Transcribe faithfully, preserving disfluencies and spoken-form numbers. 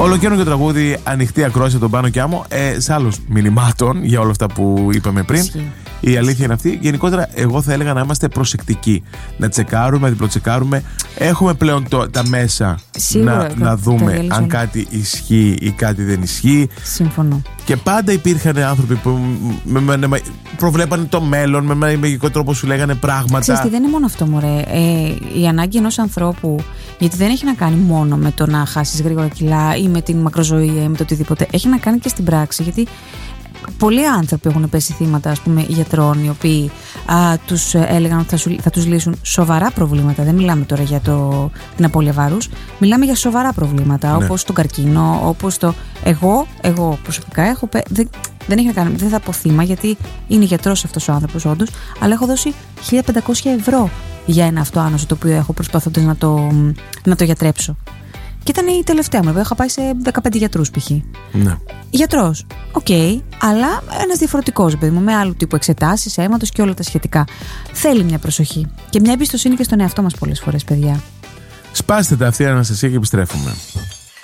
Ολοκαίρινο και τραγούδι, ανοιχτή ακρόαση από τον Πάνο Κιάμο. Ε, σε άλλους μηνυμάτων για όλα αυτά που είπαμε πριν. Ισχύει. Η αλήθεια είναι αυτή. Γενικότερα, εγώ θα έλεγα να είμαστε προσεκτικοί. Να τσεκάρουμε, να διπλοτσεκάρουμε. Έχουμε πλέον το, τα μέσα Σίγουρα, να, να δούμε αν κάτι ισχύει ή κάτι δεν ισχύει. Συμφωνώ. Και πάντα υπήρχαν άνθρωποι που με, με, με, προβλέπανε το μέλλον, με μαγικό τρόπο σου λέγανε πράγματα. Ξέρεις τι, δεν είναι μόνο αυτό, μωρέ. Ε, η ανάγκη ενός ανθρώπου, γιατί δεν έχει να κάνει μόνο με το να χάσεις γρήγορα κιλά ή με την μακροζωία ή με το οτιδήποτε. Έχει να κάνει και στην πράξη. Γιατί πολλοί άνθρωποι έχουν πέσει θύματα, ας πούμε, γιατρών, οι οποίοι α, τους έλεγαν ότι θα, σου, θα τους λύσουν σοβαρά προβλήματα. Δεν μιλάμε τώρα για το, την απώλεια βάρους. Μιλάμε για σοβαρά προβλήματα, ναι. Όπως τον καρκίνο, όπως το. Εγώ, εγώ προσωπικά έχω. Δεν, δεν έχει να κάνει. Δεν θα πω θύμα, γιατί είναι γιατρός αυτός ο άνθρωπος, όντως, αλλά έχω δώσει χίλια πεντακόσια ευρώ για ένα αυτοάνωσο το οποίο έχω προσπαθώντας να το, να το γιατρέψω. Και ήταν η τελευταία μου. Είχα πάει σε δεκαπέντε γιατρούς π.χ. Ναι. Γιατρός. Οκ, okay, αλλά ένας διαφορετικός, παιδί μου, με άλλου τύπου εξετάσεις, αίματος και όλα τα σχετικά. Θέλει μια προσοχή. Και μια εμπιστοσύνη και στον εαυτό μας πολλές φορές, παιδιά. Σπάστε τα αυτή η αναστασία και επιστρέφουμε.